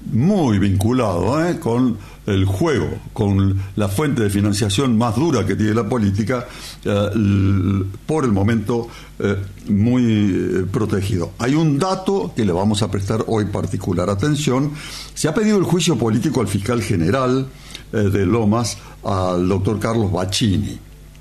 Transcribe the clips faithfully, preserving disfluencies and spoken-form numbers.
muy vinculado ¿eh? con el juego, con la fuente de financiación más dura que tiene la política, eh, l- por el momento eh, muy eh, protegido. Hay un dato que le vamos a prestar hoy particular atención. Se ha pedido el juicio político al fiscal general eh, de Lomas, al doctor Carlos Bacchini.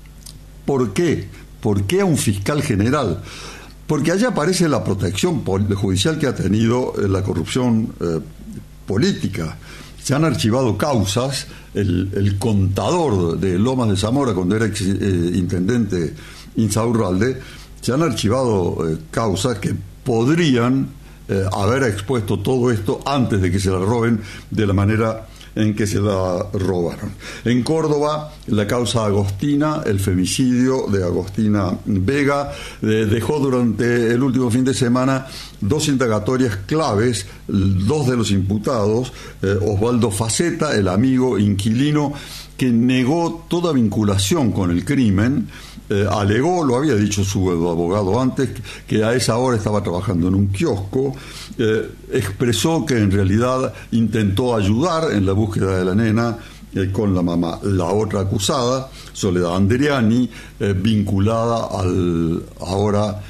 ¿Por qué? ¿Por qué a un fiscal general? Porque allá aparece la protección judicial que ha tenido la corrupción eh, política. Se han archivado causas. El, el contador de Lomas de Zamora, cuando era ex, eh, intendente Insaurralde, se han archivado eh, causas que podrían eh, haber expuesto todo esto antes de que se la roben de la manera en que se la robaron. En Córdoba, la causa Agostina, el femicidio de Agostina Vega, eh, dejó durante el último fin de semana dos indagatorias claves. Dos de los imputados, eh, Osvaldo Faceta, el amigo inquilino, que negó toda vinculación con el crimen, eh, alegó, lo había dicho su abogado antes, que a esa hora estaba trabajando en un kiosco, eh, expresó que en realidad intentó ayudar en la búsqueda de la nena eh, con la mamá. La otra acusada, Soledad Andriani, eh, vinculada al ahora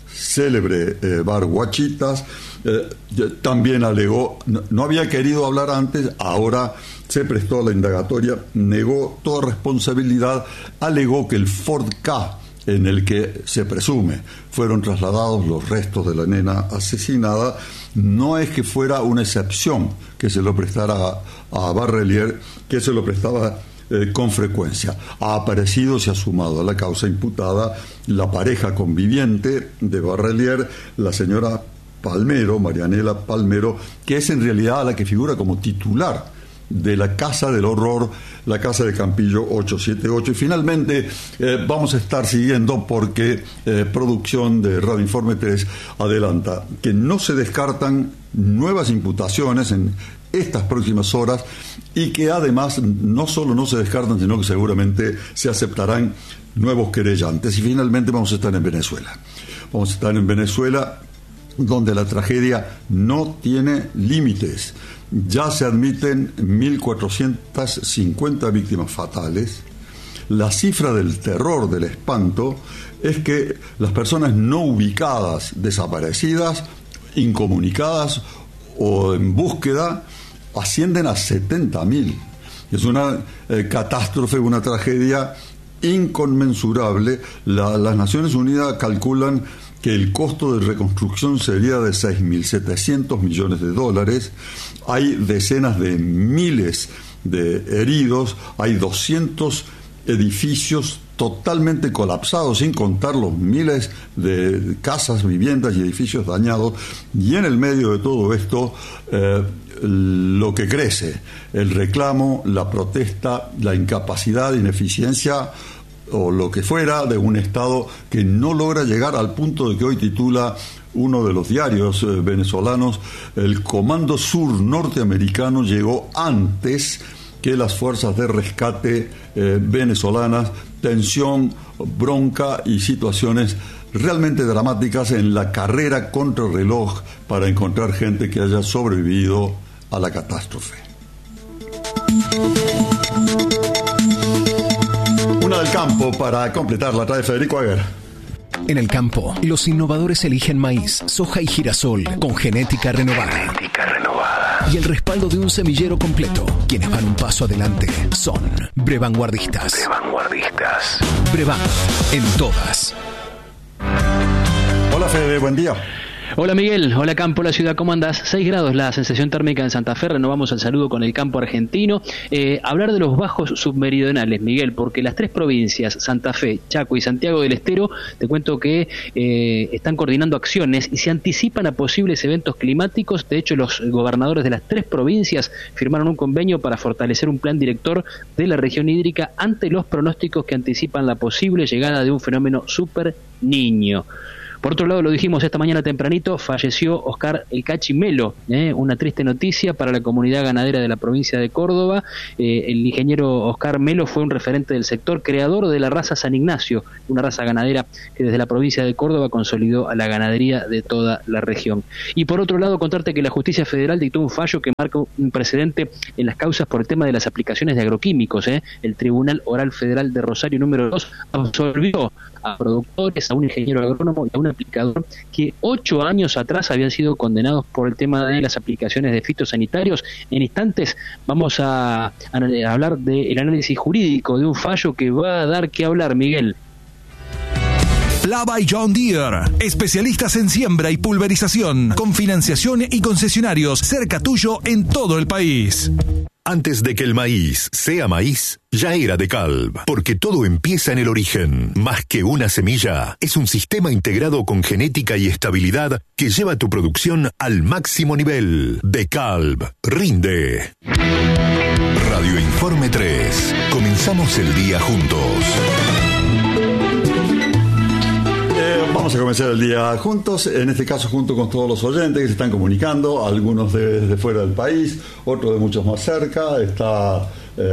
célebre eh, bar Guachitas, eh, también alegó, no, no había querido hablar antes, ahora se prestó a la indagatoria, negó toda responsabilidad, alegó que el Ford Ka en el que se presume fueron trasladados los restos de la nena asesinada, no es que fuera una excepción que se lo prestara a, a Barrelier, que se lo prestaba eh, con frecuencia. Ha aparecido, se ha sumado a la causa imputada la pareja conviviente de Barrelier, la señora Palmero, Marianela Palmero, que es en realidad la que figura como titular de la Casa del Horror, la Casa de Campillo ochocientos setenta y ocho. Y finalmente eh, vamos a estar siguiendo porque eh, producción de Radio Informe tres adelanta que no se descartan nuevas imputaciones en estas próximas horas y que además no solo no se descartan, sino que seguramente se aceptarán nuevos querellantes. Y finalmente vamos a estar en Venezuela. Vamos a estar en Venezuela, donde la tragedia no tiene límites. Ya se admiten mil cuatrocientas cincuenta víctimas fatales. La cifra del terror, del espanto, es que las personas no ubicadas, desaparecidas, incomunicadas o en búsqueda, ascienden a setenta mil. Es una eh, catástrofe, una tragedia inconmensurable. La, las Naciones Unidas calculan que el costo de reconstrucción sería de seis mil setecientos millones de dólares. Hay decenas de miles de heridos, hay doscientos edificios totalmente colapsados, sin contar los miles de casas, viviendas y edificios dañados. Y en el medio de todo esto, eh, lo que crece, el reclamo, la protesta, la incapacidad, ineficiencia o lo que fuera de un Estado que no logra llegar al punto de que hoy titula uno de los diarios eh, venezolanos: el Comando Sur norteamericano llegó antes que las fuerzas de rescate eh, venezolanas. Tensión, bronca y situaciones realmente dramáticas en la carrera contra el reloj para encontrar gente que haya sobrevivido a la catástrofe. Una del campo para completar la trae Federico Aguer. En el campo, los innovadores eligen maíz, soja y girasol con genética renovada. Genética renovada. Y el respaldo de un semillero completo. Quienes van un paso adelante son Brevanguardistas. Brevanguardistas. Brevan, en todas. Hola Fede, buen día. Hola Miguel, hola campo, la ciudad, ¿cómo andás? seis grados la sensación térmica en Santa Fe, renovamos el saludo con el campo argentino. Eh, hablar de los bajos submeridionales, Miguel, porque las tres provincias, Santa Fe, Chaco y Santiago del Estero, te cuento que eh, están coordinando acciones y se anticipan a posibles eventos climáticos. De hecho, los gobernadores de las tres provincias firmaron un convenio para fortalecer un plan director de la región hídrica ante los pronósticos que anticipan la posible llegada de un fenómeno super niño. Por otro lado, lo dijimos esta mañana tempranito, falleció Oscar El Cachi Melo, ¿eh? Una triste noticia para la comunidad ganadera de la provincia de Córdoba. Eh, el ingeniero Oscar Melo fue un referente del sector, creador de la raza San Ignacio, una raza ganadera que desde la provincia de Córdoba consolidó a la ganadería de toda la región. Y por otro lado, contarte que la justicia federal dictó un fallo que marca un precedente en las causas por el tema de las aplicaciones de agroquímicos. ¿eh? El Tribunal Oral Federal de Rosario número dos absolvió a productores, a un ingeniero agrónomo y a un aplicador que ocho años atrás habían sido condenados por el tema de las aplicaciones de fitosanitarios. En instantes vamos a, a, a hablar del análisis jurídico de un fallo que va a dar que hablar, Miguel. Plava y John Deere, especialistas en siembra y pulverización, con financiación y concesionarios cerca tuyo en todo el país. Antes de que el maíz sea maíz, ya era DeKalb, porque todo empieza en el origen. Más que una semilla, es un sistema integrado con genética y estabilidad que lleva tu producción al máximo nivel. DeKalb, rinde. Radio Informe tres. Comenzamos el día juntos. Vamos a comenzar el día juntos, en este caso junto con todos los oyentes que se están comunicando, algunos de, de fuera del país, otros de muchos más cerca. Está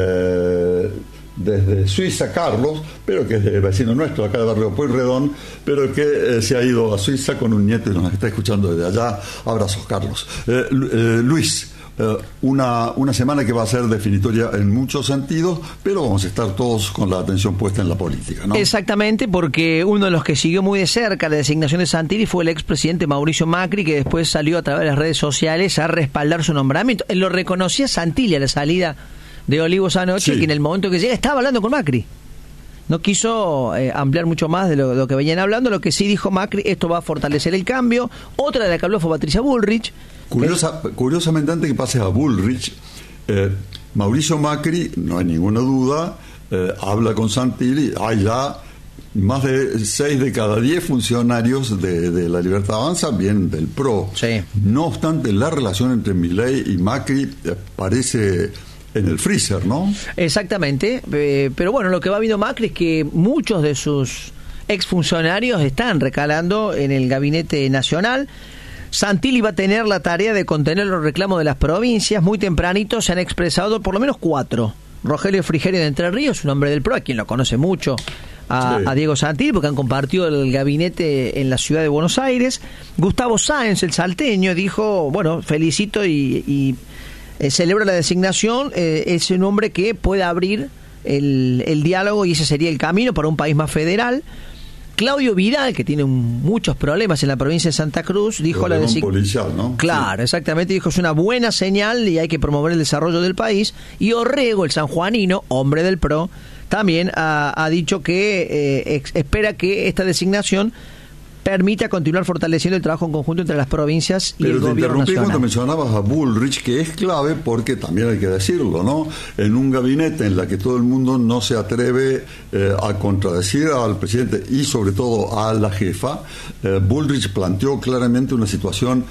eh, desde Suiza Carlos, pero que es de vecino nuestro, acá de Barrio Pueyrredón, pero que eh, se ha ido a Suiza con un nieto y nos está escuchando desde allá. Abrazos, Carlos. Eh, eh, Luis. Uh, una, una semana que va a ser definitoria en muchos sentidos, pero vamos a estar todos con la atención puesta en la política, ¿no? Exactamente, porque uno de los que siguió muy de cerca la designación de Santilli fue el expresidente Mauricio Macri, que después salió a través de las redes sociales a respaldar su nombramiento. Él lo reconocía Santilli a la salida de Olivos anoche, sí, que en el momento que llega estaba hablando con Macri. No quiso eh, ampliar mucho más de lo, de lo que venían hablando. Lo que sí dijo Macri, esto va a fortalecer el cambio. Otra de la que habló fue Patricia Bullrich. Curiosa, que... Curiosamente, antes que pases a Bullrich, eh, Mauricio Macri, no hay ninguna duda, eh, habla con Santilli. Hay ya más de seis de cada diez funcionarios de, de la Libertad Avanza vienen del P R O. Sí. No obstante, la relación entre Milei y Macri eh, parece en el freezer, ¿no? Exactamente, eh, pero bueno, lo que va viendo Macri es que muchos de sus exfuncionarios están recalando en el gabinete nacional. Santilli va a tener la tarea de contener los reclamos de las provincias. Muy tempranito se han expresado por lo menos cuatro. Rogelio Frigerio de Entre Ríos, un hombre del P R O, a quien lo conoce mucho, a, sí. a Diego Santilli, porque han compartido el gabinete en la ciudad de Buenos Aires. Gustavo Sáenz, el salteño, dijo, bueno, felicito y... y Eh, celebra la designación, eh, es un hombre que puede abrir el, el diálogo y ese sería el camino para un país más federal. Claudio Vidal, que tiene un, muchos problemas en la provincia de Santa Cruz, dijo la designación policial, ¿no? Claro, sí. Exactamente, dijo es una buena señal y hay que promover el desarrollo del país. Y Orrego, el sanjuanino, hombre del P R O, también ha, ha dicho que eh, ex, espera que esta designación permita continuar fortaleciendo el trabajo en conjunto entre las provincias y Pero el gobierno nacional. Pero te interrumpí cuando mencionabas a Bullrich, que es clave porque también hay que decirlo, ¿no? En un gabinete en la que todo el mundo no se atreve eh, a contradecir al presidente y sobre todo a la jefa, eh, Bullrich planteó claramente una situación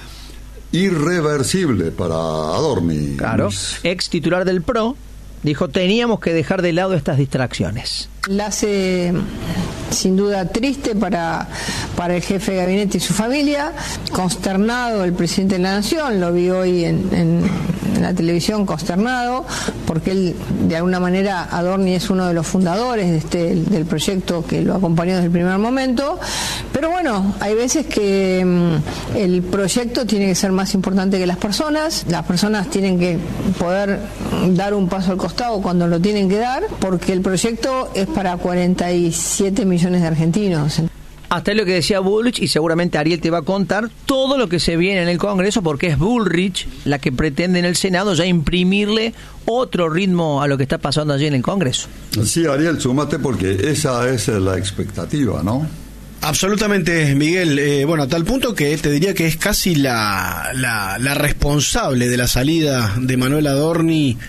irreversible para Adorni. Claro, ex titular del P R O, dijo, teníamos que dejar de lado estas distracciones. La hace sin duda triste para, para el jefe de gabinete y su familia, consternado el presidente de la Nación, lo vi hoy en, en, en la televisión consternado, porque él, de alguna manera, Adorni es uno de los fundadores de este, del proyecto que lo acompañó desde el primer momento, pero bueno, hay veces que mm, el proyecto tiene que ser más importante que las personas, las personas tienen que poder dar un paso al costado cuando lo tienen que dar, porque el proyecto es para cuarenta y siete millones de argentinos. Hasta es lo que decía Bullrich, y seguramente Ariel te va a contar todo lo que se viene en el Congreso, porque es Bullrich la que pretende en el Senado ya imprimirle otro ritmo a lo que está pasando allí en el Congreso. Sí, Ariel, súmate porque esa es la expectativa, ¿no? Absolutamente, Miguel. Eh, bueno, a tal punto que te diría que es casi la, la, la responsable de la salida de Manuel Adorni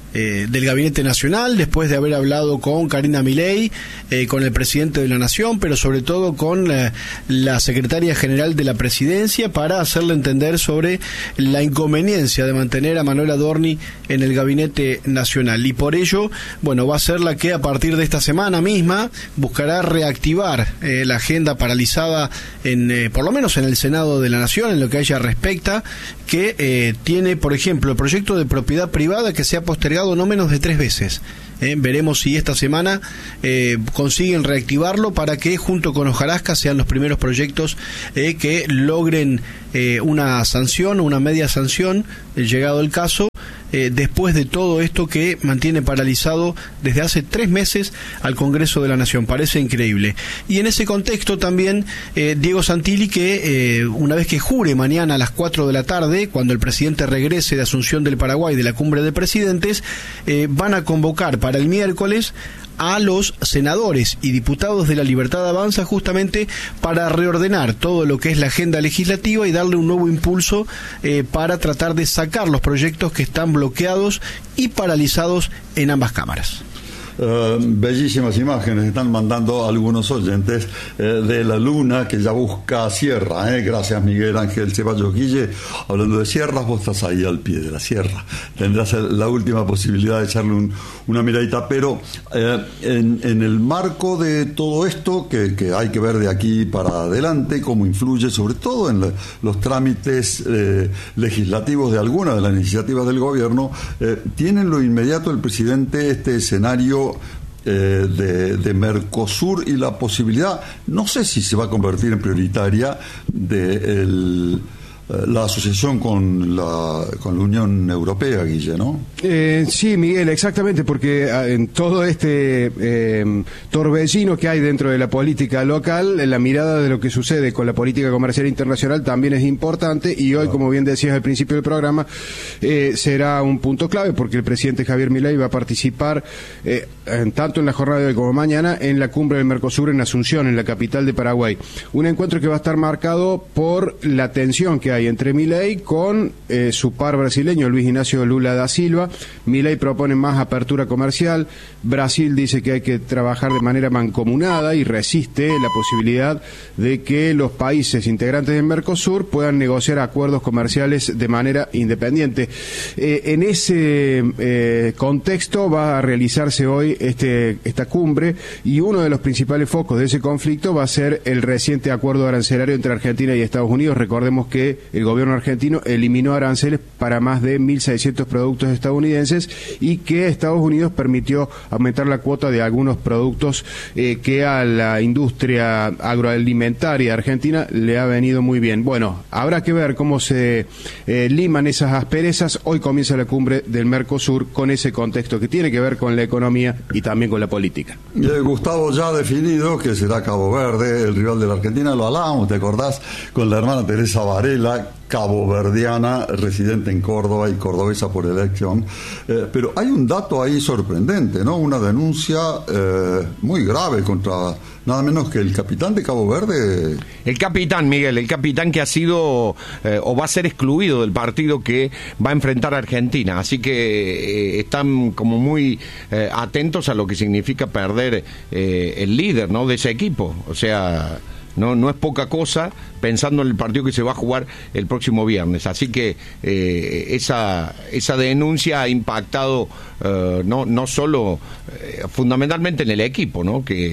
eh, del Gabinete Nacional, después de haber hablado con Karina Milei, eh, con el presidente de la Nación, pero sobre todo con la, la secretaria general de la Presidencia, para hacerle entender sobre la inconveniencia de mantener a Manuel Adorni en el Gabinete Nacional. Y por ello, bueno, va a ser la que a partir de esta semana misma buscará reactivar eh, la agenda paralizada, en eh, por lo menos en el Senado de la Nación, en lo que a ella respecta, que eh, tiene, por ejemplo, el proyecto de propiedad privada, que se ha postergado no menos de tres veces. Eh, veremos si esta semana eh, consiguen reactivarlo para que junto con Hojarasca sean los primeros proyectos eh, que logren eh, una sanción, una media sanción, eh, llegado el caso, eh, después de todo esto que mantiene paralizado desde hace tres meses al Congreso de la Nación. Parece increíble. Y en ese contexto también eh, Diego Santilli, que eh, una vez que jure mañana a las cuatro de la tarde, cuando el presidente regrese de Asunción del Paraguay de la Cumbre de Presidentes, eh, van a convocar para el miércoles a los senadores y diputados de la Libertad Avanza, justamente para reordenar todo lo que es la agenda legislativa y darle un nuevo impulso eh, para tratar de sacar los proyectos que están bloqueados y paralizados en ambas cámaras. Uh, bellísimas imágenes están mandando algunos oyentes eh, de la luna que ya busca sierra, eh. Gracias, Miguel Ángel Ceballos Guille. Hablando de sierras, vos estás ahí al pie de la sierra, tendrás la última posibilidad de echarle un, una miradita, pero eh, en, en el marco de todo esto que, que hay que ver de aquí para adelante, cómo influye sobre todo en la, los trámites eh, legislativos de algunas de las iniciativas del gobierno, eh, tiene en lo inmediato el presidente este escenario Eh, de, de Mercosur y la posibilidad, no sé si se va a convertir en prioritaria, de el, la asociación con la, con la Unión Europea, Guille, ¿no? Eh, sí, Miguel, exactamente, porque en todo este eh, torbellino que hay dentro de la política local, la mirada de lo que sucede con la política comercial internacional también es importante, y hoy, como bien decías al principio del programa, eh, será un punto clave, porque el presidente Javier Milei va a participar eh, en, tanto en la jornada de hoy como mañana en la cumbre del Mercosur en Asunción, en la capital de Paraguay. Un encuentro que va a estar marcado por la tensión que hay entre Milei con eh, su par brasileño, Luis Ignacio Lula da Silva. Milei propone más apertura comercial, Brasil dice que hay que trabajar de manera mancomunada y resiste la posibilidad de que los países integrantes del Mercosur puedan negociar acuerdos comerciales de manera independiente. Eh, en ese eh, contexto va a realizarse hoy este, esta cumbre, y uno de los principales focos de ese conflicto va a ser el reciente acuerdo arancelario entre Argentina y Estados Unidos. Recordemos que el gobierno argentino eliminó aranceles para más de mil seiscientos productos estadounidenses, y que Estados Unidos permitió aumentar la cuota de algunos productos eh, que a la industria agroalimentaria argentina le ha venido muy bien. Bueno, habrá que ver cómo se eh, liman esas asperezas. Hoy comienza la cumbre del Mercosur con ese contexto que tiene que ver con la economía y también con la política. Eh, Gustavo ya ha definido que será Cabo Verde el rival de la Argentina. Lo hablábamos, ¿te acordás? Con la hermana Teresa Varela, caboverdiana, residente en Córdoba y cordobesa por elección. Eh, pero hay un dato ahí sorprendente, ¿no? Una denuncia eh, muy grave contra nada menos que el capitán de Cabo Verde. El capitán, Miguel, el capitán que ha sido eh, o va a ser excluido del partido que va a enfrentar a Argentina. Así que eh, están como muy eh, atentos a lo que significa perder eh, el líder, ¿no?, de ese equipo. O sea, No, no es poca cosa, pensando en el partido que se va a jugar el próximo viernes. Así que eh, esa esa denuncia ha impactado eh, no no solo eh, fundamentalmente en el equipo, ¿no?, que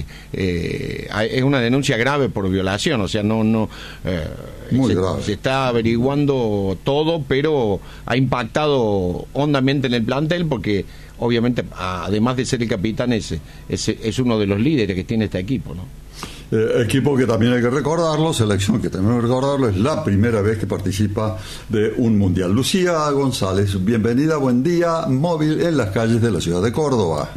eh, es una denuncia grave por violación. O sea, no no eh, Muy se, grave. se está averiguando todo, pero ha impactado hondamente en el plantel, porque obviamente, además de ser el capitán, es, es, es uno de los líderes que tiene este equipo, ¿no? Eh, equipo que también hay que recordarlo, selección que también hay que recordarlo, es la primera vez que participa de un mundial. Lucía González, bienvenida, buen día, móvil en las calles de la ciudad de Córdoba.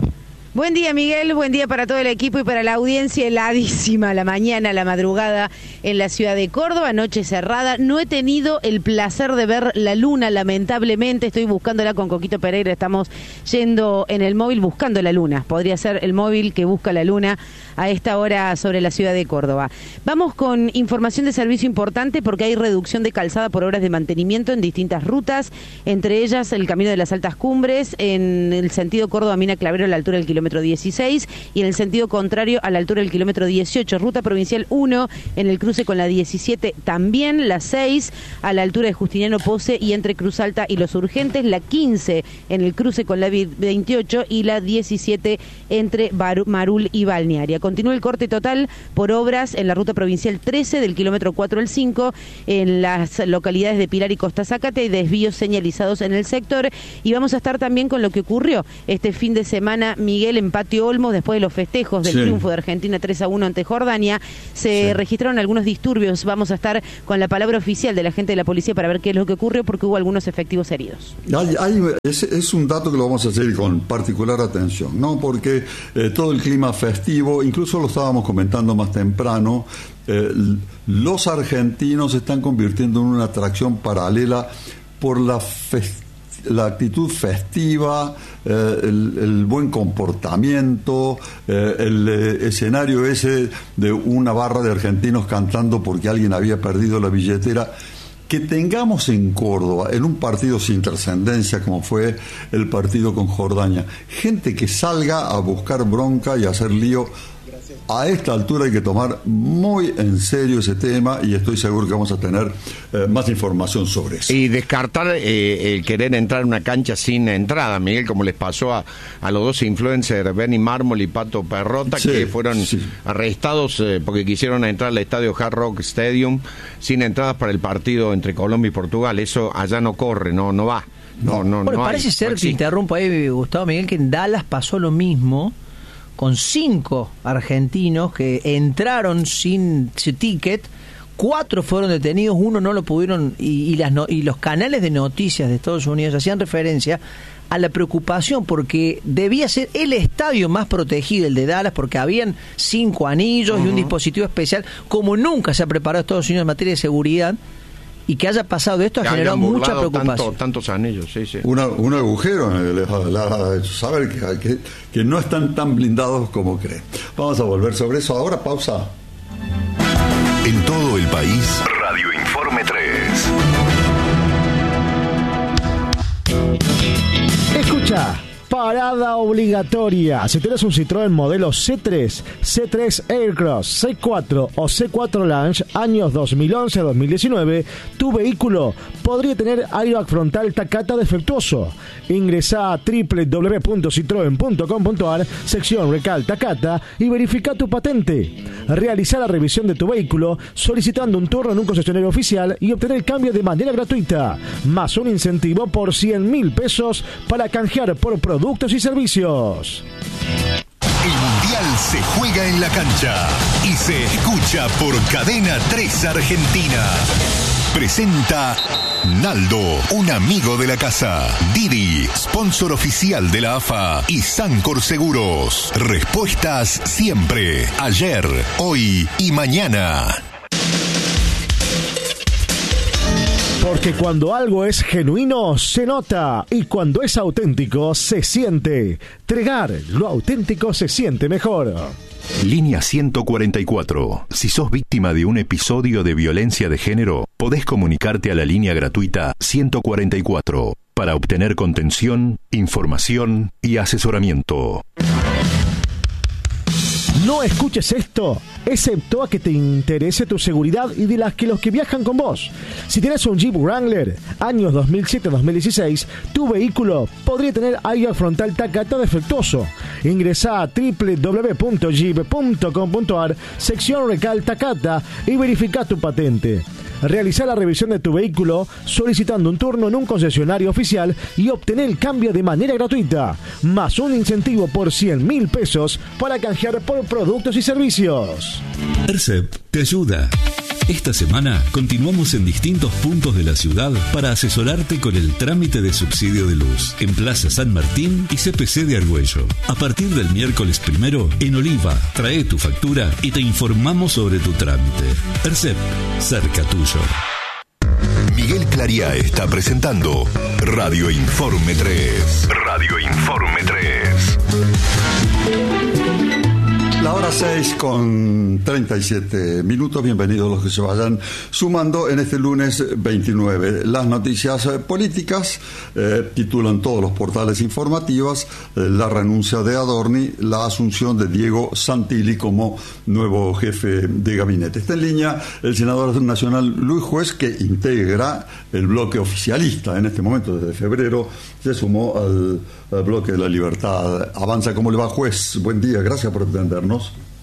Buen día, Miguel, buen día para todo el equipo y para la audiencia. Heladísima la mañana, la madrugada en la ciudad de Córdoba, noche cerrada. No he tenido el placer de ver la luna, lamentablemente. Estoy buscándola con Coquito Pereira, estamos yendo en el móvil buscando la luna. Podría ser el móvil que busca la luna a esta hora sobre la ciudad de Córdoba. Vamos con información de servicio importante porque hay reducción de calzada por obras de mantenimiento en distintas rutas, entre ellas el Camino de las Altas Cumbres, en el sentido Córdoba-Mina Clavero a la altura del kilómetro dieciséis y en el sentido contrario a la altura del kilómetro dieciocho, ruta provincial uno en el cruce con la diecisiete, también la seis a la altura de Justiniano Pose y entre Cruz Alta y Los Urgentes, la quince en el cruce con la veintiocho y la diecisiete entre Bar- Marul y Balnearia. Continúa el corte total por obras en la ruta provincial trece del kilómetro cuatro al cinco en las localidades de Pilar y Costa Zácate y desvíos señalizados en el sector, y vamos a estar también con lo que ocurrió este fin de semana, Miguel, en Patio Olmos, después de los festejos del sí. triunfo de Argentina tres a uno ante Jordania. Se sí. registraron algunos disturbios. Vamos a estar con la palabra oficial de la gente de la policía para ver qué es lo que ocurrió, porque hubo algunos efectivos heridos. Hay, hay, es, es un dato que lo vamos a seguir con particular atención, ¿no? Porque eh, todo el clima festivo, incluso lo estábamos comentando más temprano, eh, los argentinos se están convirtiendo en una atracción paralela por la festividad, la actitud festiva, eh, el, el buen comportamiento, eh, el eh, escenario ese de una barra de argentinos cantando porque alguien había perdido la billetera. Que tengamos en Córdoba, en un partido sin trascendencia como fue el partido con Jordania, gente que salga a buscar bronca y a hacer lío. A esta altura hay que tomar muy en serio ese tema y estoy seguro que vamos a tener eh, más información sobre eso. Y descartar eh, el querer entrar en una cancha sin entrada, Miguel, como les pasó a, a los dos influencers, Benny Mármol y Pato Perrota, sí, que fueron sí. arrestados eh, porque quisieron entrar al estadio Hard Rock Stadium sin entradas para el partido entre Colombia y Portugal. Eso allá no corre, no, no va. No, no, bueno, no parece hay, ser, no que interrumpo ahí, Gustavo Miguel, que en Dallas pasó lo mismo, con cinco argentinos que entraron sin su ticket, cuatro fueron detenidos, uno no lo pudieron, y, y, las no, y los canales de noticias de Estados Unidos hacían referencia a la preocupación porque debía ser el estadio más protegido, el de Dallas, porque habían cinco anillos uh-huh. y un dispositivo especial, como nunca se ha preparado Estados Unidos en materia de seguridad. Y que haya pasado esto ha generado mucha preocupación. Tanto, tantos anillos, sí, sí. Una, un agujero les ha hecho saber que, que, que no están tan blindados como creen. Vamos a volver sobre eso. Ahora pausa. En todo el país, Radio Informe tres. Escucha. Parada obligatoria. Si tenés un Citroën modelo C tres, C tres Aircross, C cuatro o C cuatro Lounge, años dos mil once a dos mil diecinueve, tu vehículo podría tener airbag frontal Takata defectuoso. Ingresá a doble u doble u doble u punto citroen punto com punto a r, sección Recal Takata, y verifica tu patente. Realizá la revisión de tu vehículo solicitando un turno en un concesionario oficial y obtener el cambio de manera gratuita, más un incentivo por cien mil pesos para canjear por productos productos y servicios. El Mundial se juega en la cancha y se escucha por Cadena tres Argentina. Presenta Naldo, un amigo de la casa. Didi, sponsor oficial de la A F A. Y Sancor Seguros. Respuestas siempre, ayer, hoy y mañana. Porque cuando algo es genuino, se nota. Y cuando es auténtico, se siente. Tregar, lo auténtico se siente mejor. Línea ciento cuarenta y cuatro. Si sos víctima de un episodio de violencia de género, podés comunicarte a la línea gratuita ciento cuarenta y cuatro para obtener contención, información y asesoramiento. No escuches esto, excepto a que te interese tu seguridad y de las que los que viajan con vos. Si tienes un Jeep Wrangler, años dos mil siete a dos mil dieciséis, tu vehículo podría tener airbag frontal Takata defectuoso. Ingresá a doble u doble u doble u punto jeep punto com punto a r, sección Recal Takata, y verifica tu patente. Realizar la revisión de tu vehículo solicitando un turno en un concesionario oficial y obtener el cambio de manera gratuita, más un incentivo por cien mil pesos para canjear por productos y servicios. Ercep te ayuda. Esta semana continuamos en distintos puntos de la ciudad para asesorarte con el trámite de subsidio de luz en Plaza San Martín y C P C de Argüello. A partir del miércoles primero, en Oliva, trae tu factura y te informamos sobre tu trámite. Percep, cerca tuyo. Miguel Clariá está presentando Radio Informe tres. Radio Informe tres. La hora seis con treinta y siete minutos. Bienvenidos los que se vayan sumando en este lunes veintinueve. Las noticias políticas eh, titulan todos los portales informativos eh, la renuncia de Adorni, la asunción de Diego Santilli como nuevo jefe de gabinete. Está en línea el senador nacional Luis Juez, que integra el bloque oficialista en este momento. Desde febrero se sumó al, al bloque de la Libertad Avanza. ¿Cómo le va, Juez? Buen día, gracias por atendernos.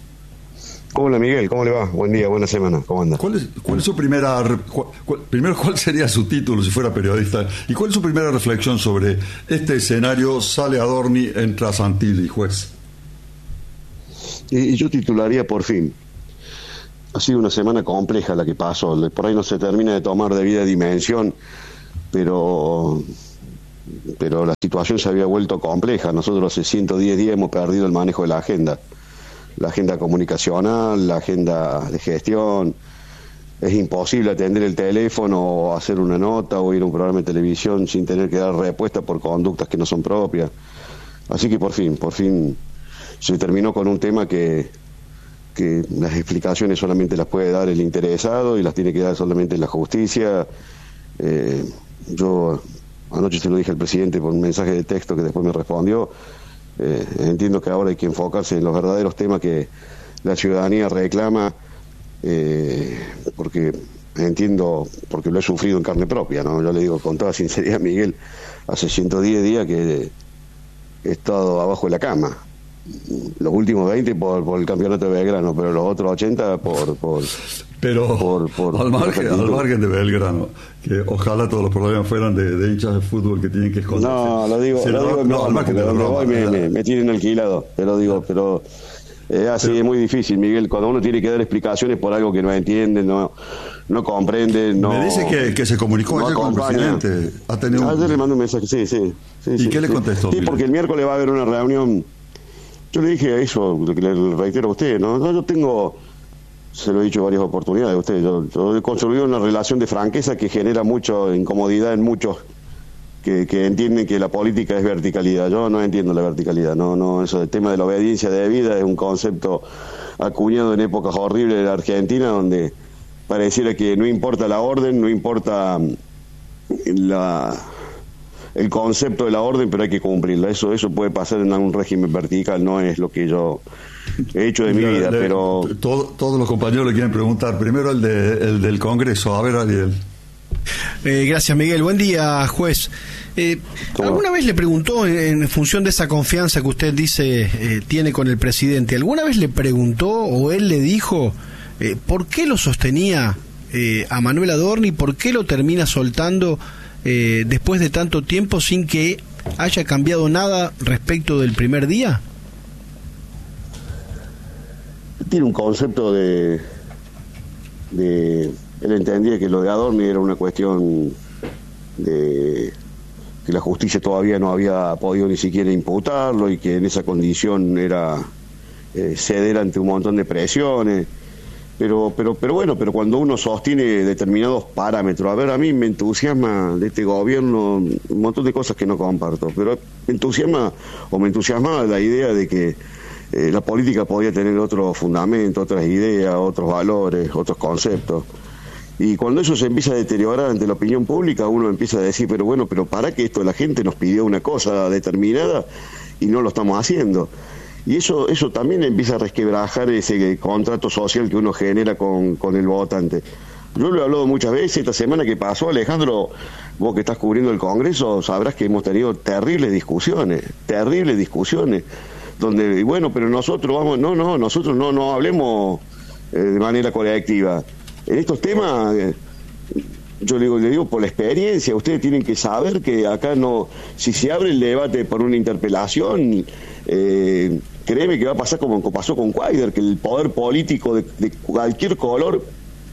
Hola Miguel, ¿cómo le va? Buen día, buena semana, ¿cómo anda? ¿Cuál es, cuál es su primera, cuál, cuál, primero, cuál sería su título si fuera periodista? ¿Y cuál es su primera reflexión sobre este escenario? Sale Adorni, entra Santilli, Juez. Y, y yo titularía por fin. Ha sido una semana compleja la que pasó, por ahí no se termina de tomar debida dimensión, pero... pero la situación se había vuelto compleja. Nosotros hace ciento diez días hemos perdido el manejo de la agenda. La agenda comunicacional, la agenda de gestión. Es imposible atender el teléfono o hacer una nota o ir a un programa de televisión sin tener que dar respuesta por conductas que no son propias. Así que por fin, por fin se terminó con un tema que, que las explicaciones solamente las puede dar el interesado y las tiene que dar solamente la justicia. Eh, yo anoche se lo dije al presidente por un mensaje de texto que después me respondió. Eh, entiendo que ahora hay que enfocarse en los verdaderos temas que la ciudadanía reclama, eh, porque entiendo, porque lo he sufrido en carne propia, ¿no? Yo le digo con toda sinceridad, Miguel, hace ciento diez días que he estado abajo de la cama. Los últimos veinte por, por el campeonato de Belgrano, pero los otros ochenta por... por pero por, por, al, margen, al margen de Belgrano, que ojalá todos los problemas fueran de, de hinchas de fútbol que tienen que esconderse. No, lo digo, lo digo no, al margen de donde voy me, me, me tienen alquilado, te lo digo, pero es así, pero, es muy difícil, Miguel, cuando uno tiene que dar explicaciones por algo que no entiende, no no comprende, no... Me dice que, que se comunicó no ayer con el presidente. Ha tenido un... Ayer le mandó un mensaje, sí, sí. sí ¿Y sí, qué le contestó? Sí, porque el miércoles va a haber una reunión. Yo le dije eso, le reitero a usted, ¿no? Yo tengo, se lo he dicho en varias oportunidades a usted, yo, yo he construido una relación de franqueza que genera mucha incomodidad en muchos que, que entienden que la política es verticalidad. Yo no entiendo la verticalidad, no, no, eso del tema de la obediencia debida es un concepto acuñado en épocas horribles de la Argentina, donde pareciera que no importa la orden, no importa la... el concepto de la orden, pero hay que cumplirla. Eso eso puede pasar en algún régimen vertical, no es lo que yo he hecho de mi vida, le, pero... Todo, todos los compañeros le quieren preguntar. Primero el, de, el del Congreso. A ver, Ariel. Eh, gracias, Miguel. Buen día, juez. Eh, ¿Alguna vez le preguntó, en, en función de esa confianza que usted dice eh, tiene con el presidente, alguna vez le preguntó o él le dijo eh, por qué lo sostenía eh, a Manuel Adorni, por qué lo termina soltando Eh, después de tanto tiempo sin que haya cambiado nada respecto del primer día? Tiene un concepto de, de él entendía que lo de Adorni era una cuestión de que la justicia todavía no había podido ni siquiera imputarlo y que en esa condición era eh, ceder ante un montón de presiones. Pero, pero, pero bueno, pero cuando uno sostiene determinados parámetros, a ver, a mí me entusiasma de este gobierno un montón de cosas que no comparto, pero me entusiasma o me entusiasmaba la idea de que eh, la política podía tener otros fundamentos, otras ideas, otros valores, otros conceptos. Y cuando eso se empieza a deteriorar ante la opinión pública, uno empieza a decir, pero bueno, pero para que esto la gente nos pidió una cosa determinada y no lo estamos haciendo. Y eso eso también empieza a resquebrajar ese contrato social que uno genera con, con el votante. Yo lo he hablado muchas veces, esta semana que pasó, Alejandro, vos que estás cubriendo el Congreso, sabrás que hemos tenido terribles discusiones, terribles discusiones, donde, bueno, pero nosotros vamos, no, no, nosotros no, no hablemos eh, de manera colectiva. En estos temas... Eh, Yo le digo, le digo por la experiencia, ustedes tienen que saber que acá no, si se abre el debate por una interpelación, eh, créeme que va a pasar como pasó con Cuaidar, que el poder político de, de cualquier color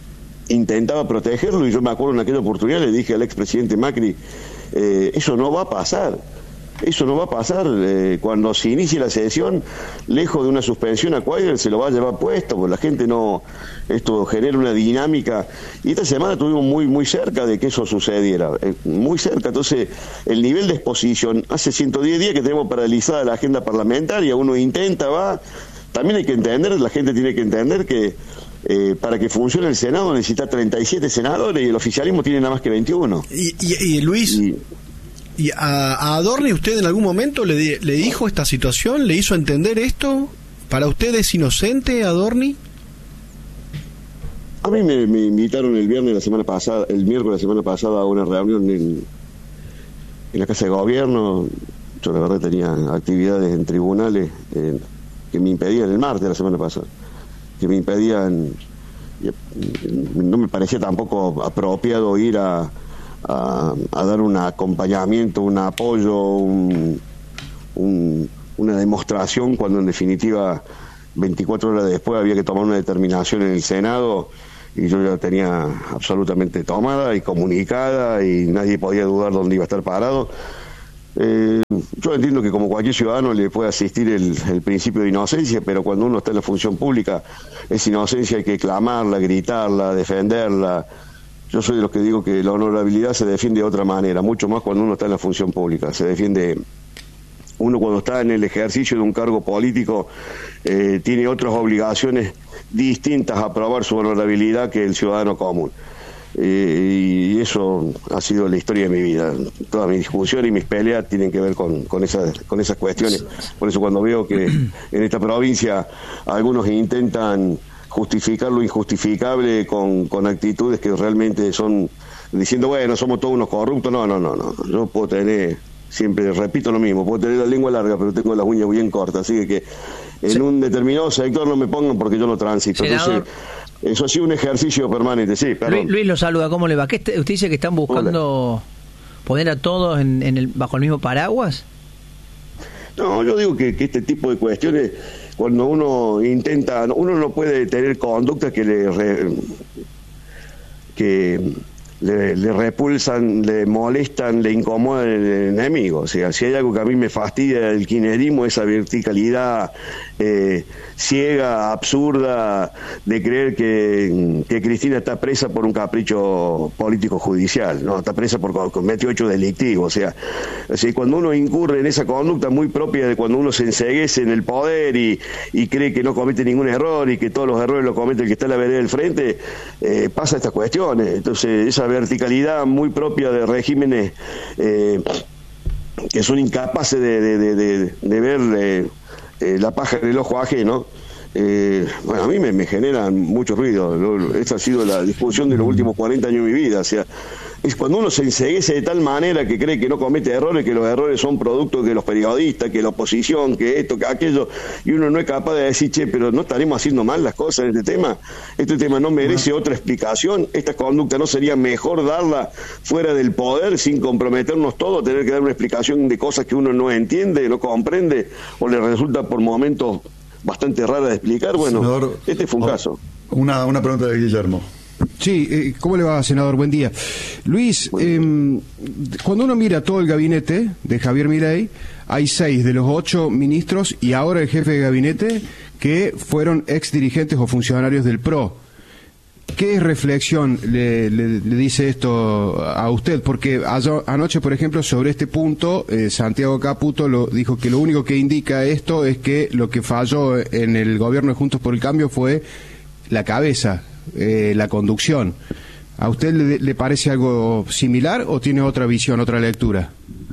intentaba protegerlo, y yo me acuerdo en aquella oportunidad le dije al expresidente Macri, eh, eso no va a pasar. Eso no va a pasar. Eh, cuando se inicie la sesión, lejos de una suspensión a Cuadra, se lo va a llevar puesto, porque la gente no... Esto genera una dinámica. Y esta semana estuvimos muy muy cerca de que eso sucediera. Eh, muy cerca. Entonces, el nivel de exposición... Hace ciento diez días que tenemos paralizada la agenda parlamentaria. Uno intenta, va... También hay que entender, la gente tiene que entender que eh, para que funcione el Senado necesita treinta y siete senadores y el oficialismo tiene nada más que veintiuno. Y, y, y Luis... Y, ¿Y a, a Adorni usted en algún momento le, di, le dijo esta situación? ¿Le hizo entender esto? ¿Para usted es inocente, Adorni? A mí me, me invitaron el viernes de la semana pasada, el miércoles de la semana pasada a una reunión en, en la Casa de Gobierno. Yo la verdad tenía actividades en tribunales eh, que me impedían el martes de la semana pasada, que me impedían, no me parecía tampoco apropiado ir a A, a dar un acompañamiento, un apoyo, un, un, una demostración, cuando en definitiva veinticuatro horas después había que tomar una determinación en el Senado y yo ya tenía absolutamente tomada y comunicada y nadie podía dudar dónde iba a estar parado. Eh, yo entiendo que como cualquier ciudadano le puede asistir el, el principio de inocencia, pero cuando uno está en la función pública, esa inocencia hay que clamarla, gritarla, defenderla. Yo soy de los que digo que la honorabilidad se defiende de otra manera, mucho más cuando uno está en la función pública. Se defiende, uno cuando está en el ejercicio de un cargo político, eh, tiene otras obligaciones distintas a probar su honorabilidad que el ciudadano común. Eh, y eso ha sido la historia de mi vida. Todas mis discusiones y mis peleas tienen que ver con, con, esas, con esas cuestiones. Por eso cuando veo que en esta provincia algunos intentan justificar lo injustificable con, con actitudes que realmente son diciendo, bueno, somos todos unos corruptos. No, no, no, no. Yo puedo tener, siempre repito lo mismo, puedo tener la lengua larga, pero tengo las uñas bien cortas, así que en sí. un determinado sector no me pongan porque yo no transito. Senador. Entonces, eso ha sido un ejercicio permanente, sí. Luis, Luis lo saluda, ¿cómo le va? ¿Qué usted dice que están buscando Hola. poner a todos en, en el, bajo el mismo paraguas? No, yo digo que, que este tipo de cuestiones, cuando uno intenta, uno no puede tener conductas que le re, que le, le repulsan, le molestan, le incomodan el enemigo. O sea, si hay algo que a mí me fastidia del kirchnerismo, esa verticalidad eh, ciega, absurda, de creer que, que Cristina está presa por un capricho político judicial, no, está presa por cometió hechos delictivos. O sea, o sea, cuando uno incurre en esa conducta muy propia de cuando uno se enceguece en el poder y, y cree que no comete ningún error y que todos los errores los comete el que está en la vereda del frente, eh, pasa estas cuestiones. Entonces, esa verticalidad muy propia de regímenes eh, que son incapaces de, de, de, de, de ver eh, eh, la paja en el ojo ajeno, eh, bueno, a mí me, me generan mucho ruido. Esta ha sido la discusión de los últimos cuarenta años de mi vida. O sea, es cuando uno se enceguece de tal manera que cree que no comete errores, que los errores son producto de los periodistas, que la oposición, que esto, que aquello, y uno no es capaz de decir, che, pero no estaremos haciendo mal las cosas en este tema, este tema no merece otra explicación, esta conducta no sería mejor darla fuera del poder, sin comprometernos todos, tener que dar una explicación de cosas que uno no entiende, no comprende, o le resulta por momentos bastante rara de explicar. Bueno, senador, este fue un oh, caso. Una, una pregunta de Guillermo. Sí, eh, ¿cómo le va, senador? Buen día. Luis, eh, cuando uno mira todo el gabinete de Javier Milei, hay seis de los ocho ministros y ahora el jefe de gabinete que fueron ex dirigentes o funcionarios del P R O. ¿Qué reflexión le, le, le dice esto a usted? Porque ayer, anoche, por ejemplo, sobre este punto, eh, Santiago Caputo lo, dijo que lo único que indica esto es que lo que falló en el gobierno de Juntos por el Cambio fue la cabeza, eh, la conducción. ¿A usted le, le parece algo similar o tiene otra visión, otra lectura?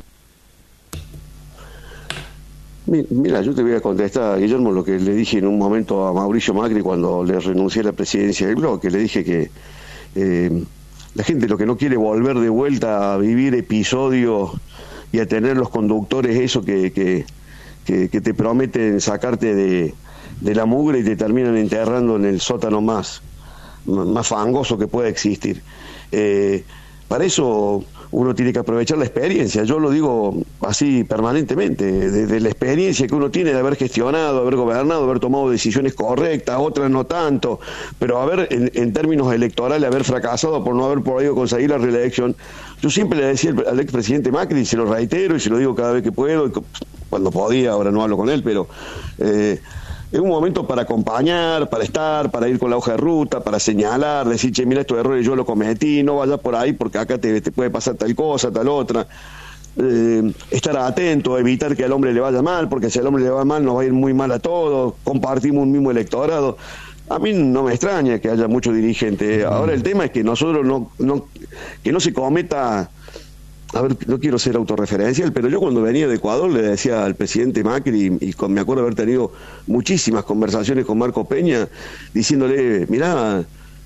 Mira, yo te voy a contestar, Guillermo, lo que le dije en un momento a Mauricio Macri cuando le renuncié a la presidencia del bloque. Le dije que eh, la gente lo que no quiere volver de vuelta a vivir episodios y a tener los conductores eso que, que, que, que te prometen sacarte de, de la mugre y te terminan enterrando en el sótano más, más fangoso que pueda existir. Eh, para eso uno tiene que aprovechar la experiencia. Yo lo digo así permanentemente, de, de la experiencia que uno tiene de haber gestionado, haber gobernado, haber tomado decisiones correctas, otras no tanto, pero haber, en, en términos electorales, haber fracasado por no haber podido conseguir la reelección. Yo siempre le decía al expresidente Macri, y se lo reitero y se lo digo cada vez que puedo, cuando podía, ahora no hablo con él, pero eh, es un momento para acompañar, para estar, para ir con la hoja de ruta, para señalar, decir, che, mira, estos errores yo los cometí, no vayas por ahí porque acá te, te puede pasar tal cosa, tal otra. Eh, estar atento, evitar que al hombre le vaya mal, porque si al hombre le va mal nos va a ir muy mal a todos, compartimos un mismo electorado. A mí no me extraña que haya muchos dirigentes. Ahora el tema es que nosotros no, no que no se cometa, a ver, no quiero ser autorreferencial, pero yo cuando venía de Ecuador le decía al presidente Macri, y con, me acuerdo haber tenido muchísimas conversaciones con Marco Peña, diciéndole, mirá,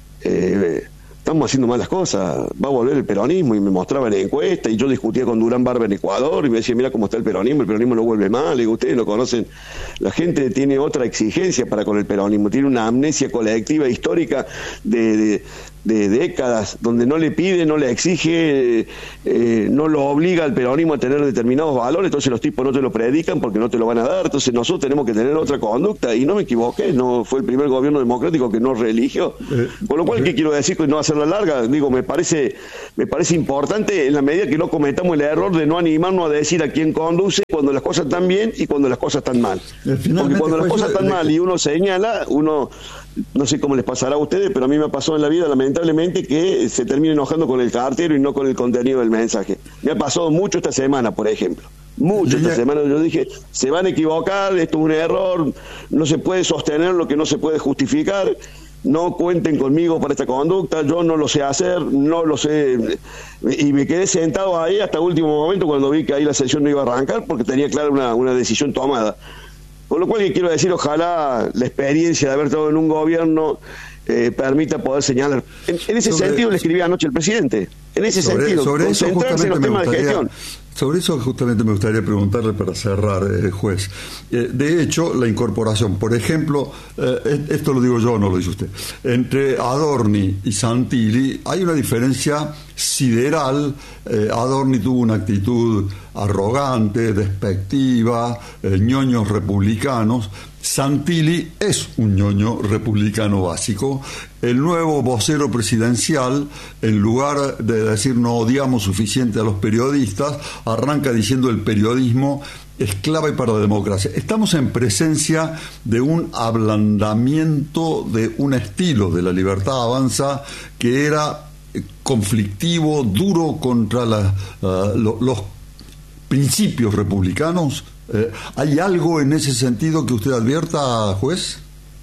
eh, estamos haciendo malas cosas, va a volver el peronismo, y me mostraba la encuesta, y yo discutía con Durán Barba en Ecuador, y me decía, mira cómo está el peronismo, el peronismo no vuelve mal. Le digo, ustedes no conocen, la gente tiene otra exigencia para con el peronismo, tiene una amnesia colectiva histórica de, de, de décadas, donde no le pide, no le exige, eh, no lo obliga al peronismo a tener determinados valores, entonces los tipos no te lo predican porque no te lo van a dar, entonces nosotros tenemos que tener otra conducta, y no me equivoqué, no fue el primer gobierno democrático que no reeligió, eh, con lo cual, ¿qué quiero decir? Que no hacer la larga, digo, me parece me parece importante en la medida que no cometamos el error de no animarnos a decir a quién conduce cuando las cosas están bien y cuando las cosas están mal, porque cuando las cosas están mal y uno señala, uno, no sé cómo les pasará a ustedes, pero a mí me pasó en la vida lamentablemente que se termina enojando con el cartero y no con el contenido del mensaje. Me ha pasado mucho esta semana, por ejemplo. Mucho esta semana yo dije, se van a equivocar, esto es un error, no se puede sostener lo que no se puede justificar, no cuenten conmigo para esta conducta, yo no lo sé hacer, no lo sé, y me quedé sentado ahí hasta el último momento cuando vi que ahí la sesión no iba a arrancar porque tenía clara una, una decisión tomada. Con lo cual, que quiero decir, ojalá la experiencia de haber estado en un gobierno eh, permita poder señalar. En, en ese sobre, sentido le escribí anoche al presidente, en ese sobre, sentido, sobre concentrarse en los temas de gestión. Sobre eso justamente me gustaría preguntarle para cerrar, eh, juez. Eh, de hecho, la incorporación, por ejemplo, eh, esto lo digo yo, no lo dice usted, entre Adorni y Santilli hay una diferencia sideral. eh, Adorni tuvo una actitud arrogante, despectiva, eh, ñoños republicanos. Santilli es un ñoño republicano básico. El nuevo vocero presidencial, en lugar de decir no odiamos suficiente a los periodistas, arranca diciendo el periodismo es clave para la democracia. Estamos en presencia de un ablandamiento de un estilo de la Libertad Avanza que era conflictivo, duro contra la, uh, lo, los principios republicanos. Eh, ¿Hay algo en ese sentido que usted advierta, juez?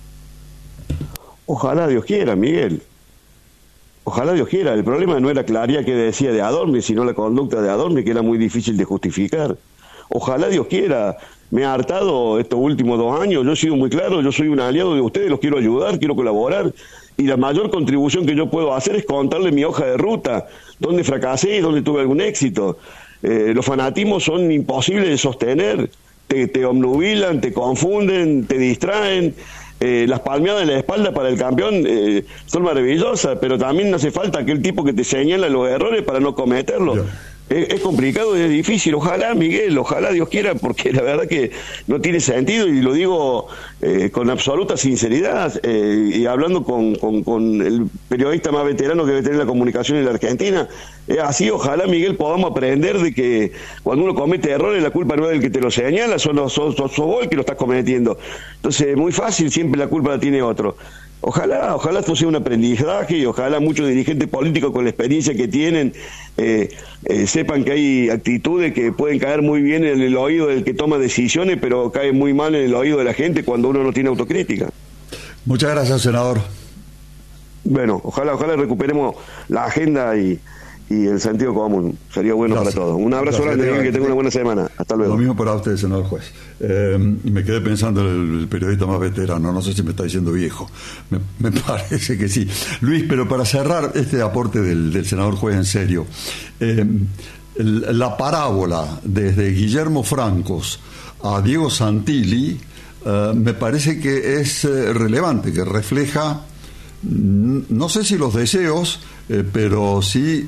Ojalá Dios quiera, Miguel. Ojalá Dios quiera. El problema no era claridad que decía de Adorni, sino la conducta de Adorni, que era muy difícil de justificar. Ojalá Dios quiera. Me ha hartado estos últimos dos años. Yo he sido muy claro, yo soy un aliado de ustedes, los quiero ayudar, quiero colaborar. Y la mayor contribución que yo puedo hacer es contarle mi hoja de ruta, dónde fracasé y dónde tuve algún éxito. Eh, los fanatismos son imposibles de sostener, te, te obnubilan, te confunden, te distraen. Eh, las palmeadas en la espalda para el campeón eh, son maravillosas, pero también no hace falta aquel tipo que te señala los errores para no cometerlos. Es, es complicado y es difícil. Ojalá, Miguel, ojalá Dios quiera, porque la verdad que no tiene sentido, y lo digo eh, con absoluta sinceridad, eh, y hablando con, con, con el periodista más veterano que debe tener la comunicación en la Argentina. Es así, ojalá, Miguel, podamos aprender de que cuando uno comete errores la culpa no es del que te lo señala, sos, sos, sos vos el que lo estás cometiendo. Entonces, muy fácil, siempre la culpa la tiene otro. Ojalá, ojalá esto sea un aprendizaje, y ojalá muchos dirigentes políticos con la experiencia que tienen eh, eh, sepan que hay actitudes que pueden caer muy bien en el oído del que toma decisiones, pero caen muy mal en el oído de la gente cuando uno no tiene autocrítica. Muchas gracias, senador. Bueno, ojalá, ojalá recuperemos la agenda y, y el sentido común. Sería bueno gracias. Para todos. Un abrazo gracias, grande, que tenga una buena semana. Hasta luego. Lo mismo para usted, senador juez. Eh, me quedé pensando en el periodista más veterano, no sé si me está diciendo viejo. Me, me parece que sí. Luis, pero para cerrar este aporte del, del senador juez en serio, eh, el, la parábola desde Guillermo Francos a Diego Santilli eh, me parece que es eh, relevante, que refleja, no sé si los deseos, eh, pero sí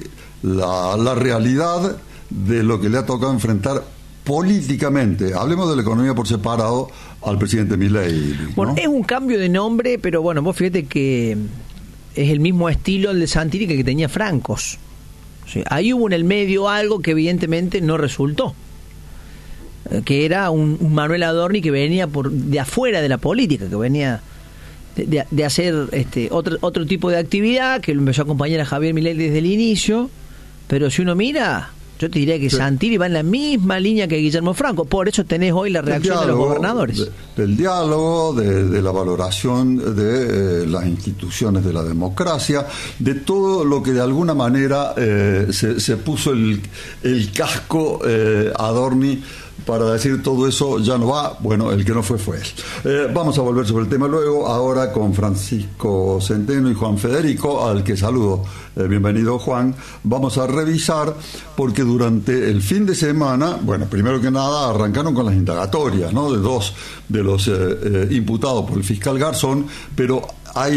la, la realidad de lo que le ha tocado enfrentar políticamente. Hablemos de la economía por separado al presidente Milei, ¿no? Bueno, es un cambio de nombre, pero bueno, vos fíjate que es el mismo estilo el de Santilli que, que tenía Francos. O sea, ahí hubo en el medio algo que evidentemente no resultó, que era un, un Manuel Adorni que venía por de afuera de la política, que venía de, de, de hacer este otro otro tipo de actividad, que lo empezó a acompañar a Javier Milei desde el inicio. Pero si uno mira, yo te diría que sí, Santilli va en la misma línea que Guillermo Franco. Por eso tenés hoy la reacción diálogo, de los gobernadores. De, del diálogo, de, de la valoración de eh, las instituciones de la democracia, de todo lo que de alguna manera eh, se, se puso el, el casco eh, Adorni para decir todo eso ya no va. Bueno, el que no fue fue él. Eh, vamos a volver sobre el tema luego, ahora con Francisco Centeno y Juan Federico, al que saludo. Eh, bienvenido, Juan. Vamos a revisar, porque durante el fin de semana, bueno, primero que nada arrancaron con las indagatorias, ¿no?, de dos de los eh, eh, imputados por el fiscal Garzón, pero hay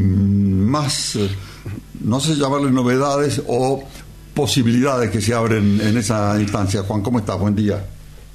más, eh, no sé llamarles novedades o posibilidades que se abren en esa instancia. Juan, ¿cómo estás? Buen día.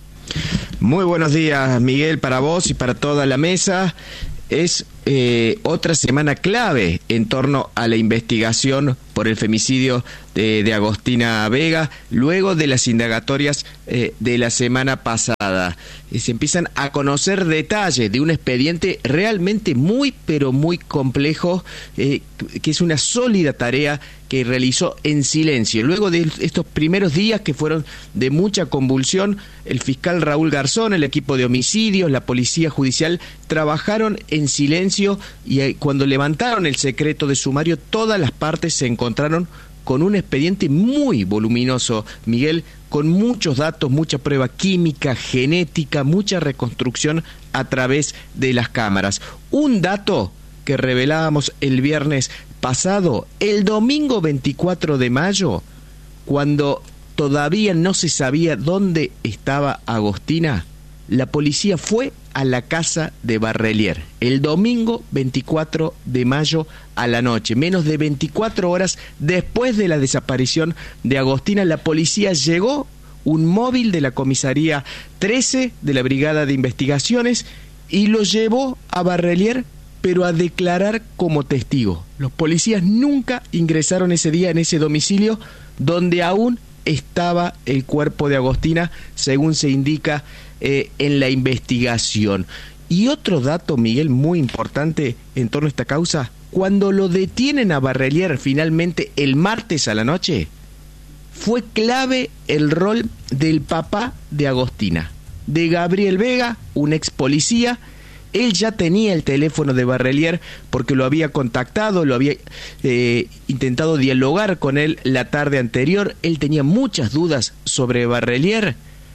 Muy buenos días, Miguel, para vos y para toda la mesa. Es eh, otra semana clave en torno a la investigación por el femicidio de, de Agostina Vega, luego de las indagatorias eh, de la semana pasada. Eh, se empiezan a conocer detalles de un expediente realmente muy, pero muy complejo, eh, que es una sólida tarea que realizó en silencio. Luego de estos primeros días que fueron de mucha convulsión, el fiscal Raúl Garzón, el equipo de homicidios, la policía judicial, trabajaron en silencio, y cuando levantaron el secreto de sumario, todas las partes se encontraron con un expediente muy voluminoso, Miguel, con muchos datos, mucha prueba química, genética, mucha reconstrucción a través de las cámaras. Un dato que revelábamos el viernes pasado, el domingo veinticuatro de mayo, cuando todavía no se sabía dónde estaba Agostina, la policía fue a la casa de Barrelier, el domingo veinticuatro de mayo a la noche, menos de veinticuatro horas después de la desaparición de Agostina. La policía llegó, un móvil de la comisaría trece de la Brigada de Investigaciones, y lo llevó a Barrelier, pero a declarar como testigo. Los policías nunca ingresaron ese día en ese domicilio donde aún estaba el cuerpo de Agostina, según se indica eh, en la investigación. Y otro dato, Miguel, muy importante en torno a esta causa: cuando lo detienen a Barrelier finalmente el martes a la noche, fue clave el rol del papá de Agostina, de Gabriel Vega, un ex policía. Él ya tenía el teléfono de Barrelier porque lo había contactado, lo había eh, intentado dialogar con él la tarde anterior. Él tenía muchas dudas sobre Barrelier.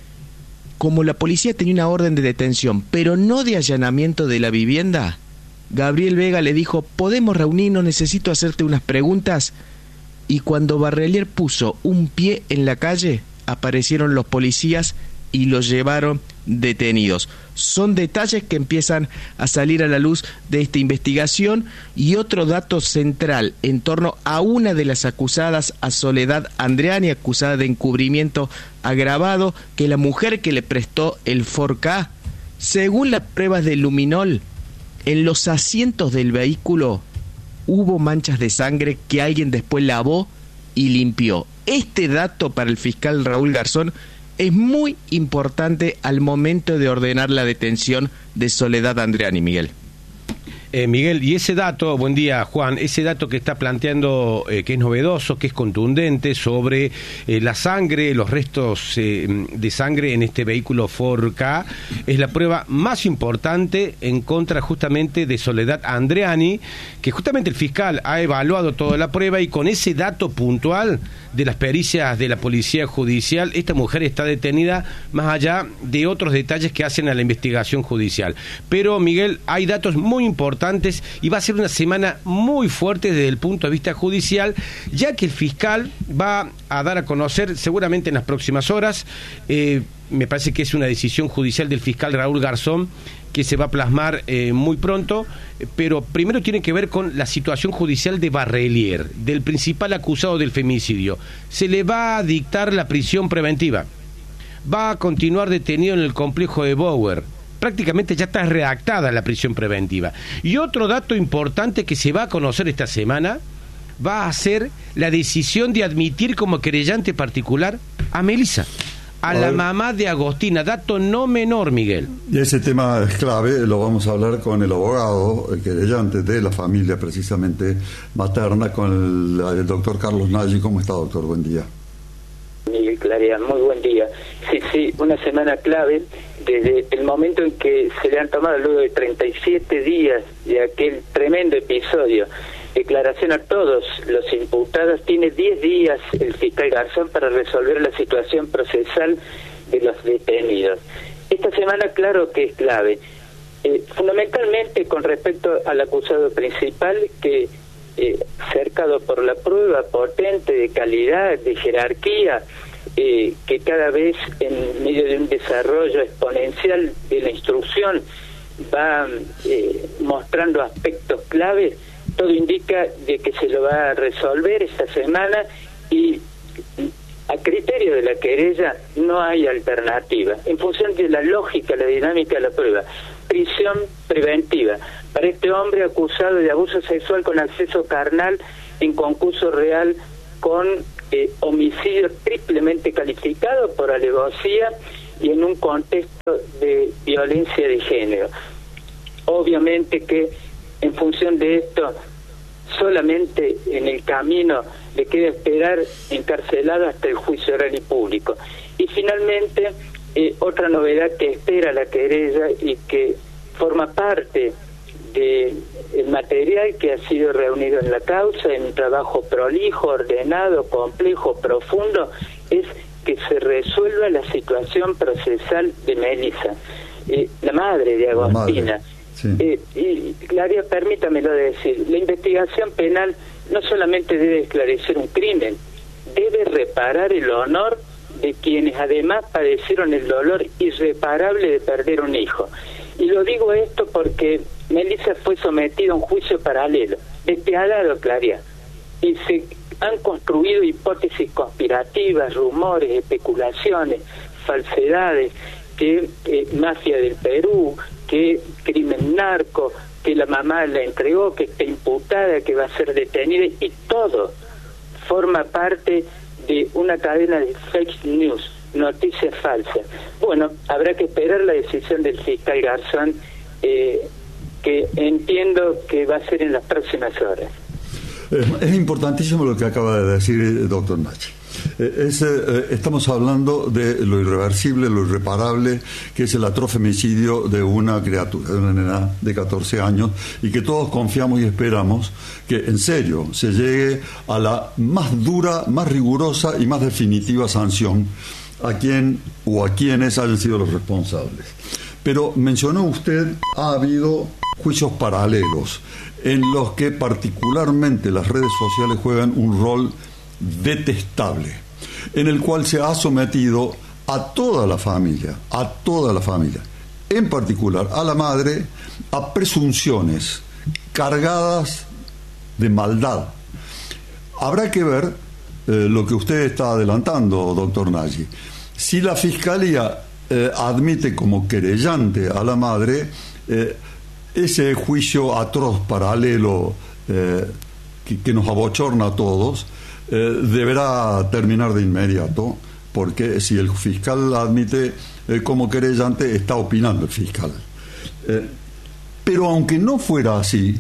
Como la policía tenía una orden de detención, pero no de allanamiento de la vivienda, Gabriel Vega le dijo: podemos reunirnos, necesito hacerte unas preguntas. Y cuando Barrelier puso un pie en la calle, aparecieron los policías y los llevaron detenidos. Son detalles que empiezan a salir a la luz de esta investigación. Y otro dato central en torno a una de las acusadas, a Soledad Andreani, acusada de encubrimiento agravado, que la mujer que le prestó el Ford Ka, según las pruebas de luminol, en los asientos del vehículo hubo manchas de sangre que alguien después lavó y limpió. Este dato para el fiscal Raúl Garzón es muy importante al momento de ordenar la detención de Soledad Andreani, Miguel. Eh, Miguel, y ese dato, buen día, Juan, ese dato que está planteando, eh, que es novedoso, que es contundente, sobre eh, la sangre, los restos eh, de sangre en este vehículo Ford Ka, es la prueba más importante en contra justamente de Soledad Andreani, que justamente el fiscal ha evaluado toda la prueba, y con ese dato puntual de las pericias de la policía judicial, esta mujer está detenida, más allá de otros detalles que hacen a la investigación judicial. Pero, Miguel, hay datos muy importantes, y va a ser una semana muy fuerte desde el punto de vista judicial, ya que el fiscal va a dar a conocer seguramente en las próximas horas, eh, me parece que es una decisión judicial del fiscal Raúl Garzón, que se va a plasmar eh, muy pronto, pero primero tiene que ver con la situación judicial de Barrelier, del principal acusado del femicidio. Se le va a dictar la prisión preventiva, va a continuar detenido en el complejo de Bower, prácticamente ya está redactada la prisión preventiva. Y otro dato importante que se va a conocer esta semana va a ser la decisión de admitir como querellante particular a Melissa, a la mamá de Agostina, dato no menor, Miguel. Y ese tema es clave, lo vamos a hablar con el abogado, el querellante de la familia precisamente materna, con el, el doctor Carlos Nagy. ¿Cómo está, doctor? Buen día. Miguel Clarian, muy buen día. Sí, sí, una semana clave desde el momento en que se le han tomado luego de treinta y siete días de aquel tremendo episodio. Declaración a todos los imputados. Tiene diez días el fiscal Garzón para resolver la situación procesal de los detenidos. Esta semana, claro que es clave, eh, fundamentalmente con respecto al acusado principal, que eh, cercado por la prueba potente de calidad, de jerarquía, eh, que cada vez en medio de un desarrollo exponencial de la instrucción va eh, mostrando aspectos claves. Todo indica de que se lo va a resolver esta semana y a criterio de la querella no hay alternativa. En función de la lógica, la dinámica de la prueba, prisión preventiva para este hombre acusado de abuso sexual con acceso carnal en concurso real con eh, homicidio triplemente calificado por alevosía y en un contexto de violencia de género. Obviamente que en función de esto, solamente en el camino le queda esperar encarcelado hasta el juicio oral y público. Y finalmente, eh, otra novedad que espera la querella y que forma parte del material que ha sido reunido en la causa, en un trabajo prolijo, ordenado, complejo, profundo, es que se resuelva la situación procesal de Melissa, eh, la madre de Agostina. Sí. Eh, y Claria, permítamelo decir, la investigación penal no solamente debe esclarecer un crimen, debe reparar el honor de quienes además padecieron el dolor irreparable de perder un hijo. Y lo digo esto porque Melissa fue sometida a un juicio paralelo, despiadado, Claria, y se han construido hipótesis conspirativas, rumores, especulaciones, falsedades, que eh, mafia del Perú, que crimen narco, que la mamá la entregó, que está imputada, que va a ser detenida, y todo forma parte de una cadena de fake news, noticias falsas. Bueno, habrá que esperar la decisión del fiscal Garzón, eh, que entiendo que va a ser en las próximas horas. Es, es importantísimo lo que acaba de decir el doctor Nagy. Es, eh, estamos hablando de lo irreversible, lo irreparable, que es el atrofemicidio de una criatura, de una nena de catorce años, y que todos confiamos y esperamos que en serio se llegue a la más dura, más rigurosa y más definitiva sanción a quien o a quienes hayan sido los responsables. Pero mencionó usted, ha habido juicios paralelos en los que particularmente las redes sociales juegan un rol detestable, en el cual se ha sometido a toda la familia, a toda la familia, en particular a la madre, a presunciones cargadas de maldad. Habrá que ver eh, lo que usted está adelantando, doctor Nagy. Si la Fiscalía eh, admite como querellante a la madre, eh, ese juicio atroz paralelo eh, que, que nos abochorna a todos, eh, deberá terminar de inmediato, porque si el fiscal admite eh, como querellante, está opinando el fiscal. Eh, pero aunque no fuera así,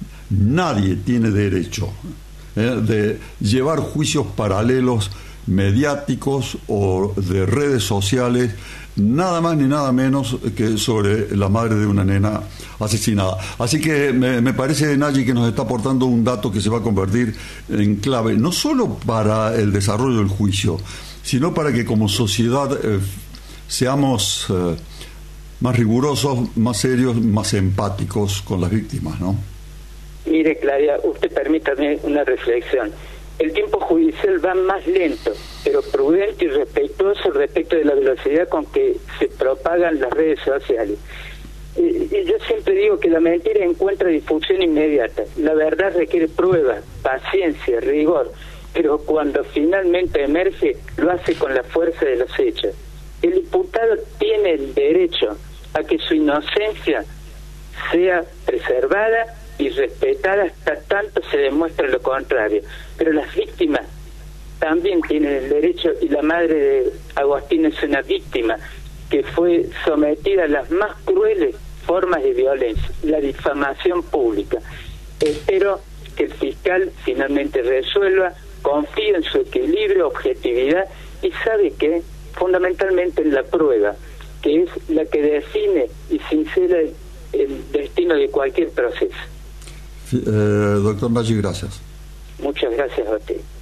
nadie tiene derecho eh, de llevar juicios paralelos mediáticos o de redes sociales, nada más ni nada menos que sobre la madre de una nena asesinada. Así que me, me parece, Nagy, que nos está aportando un dato que se va a convertir en clave, no solo para el desarrollo del juicio, sino para que como sociedad eh, seamos eh, más rigurosos, más serios, más empáticos con las víctimas, ¿no? Mire, Claria, usted permítame una reflexión. El tiempo judicial va más lento, pero prudente y respetuoso respecto de la velocidad con que se propagan las redes sociales. Y, y yo siempre digo que la mentira encuentra difusión inmediata. La verdad requiere prueba, paciencia, rigor, pero cuando finalmente emerge, lo hace con la fuerza de los hechos. El imputado tiene el derecho a que su inocencia sea preservada y respetada hasta tanto se demuestre lo contrario. Pero las víctimas también tienen el derecho, y la madre de Agostín es una víctima que fue sometida a las más crueles formas de violencia, la difamación pública. Espero que el fiscal finalmente resuelva, confío en su equilibrio, objetividad, y sabe que fundamentalmente en la prueba, que es la que define y sincera el, el destino de cualquier proceso. Eh, doctor Maggi, gracias. Muchas gracias a usted.